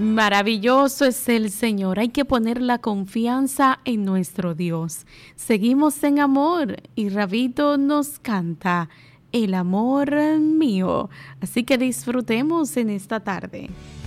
Maravilloso es el Señor. Hay que poner la confianza en nuestro Dios. Seguimos en amor y Rabito nos canta el amor mío. Así que disfrutemos en esta tarde.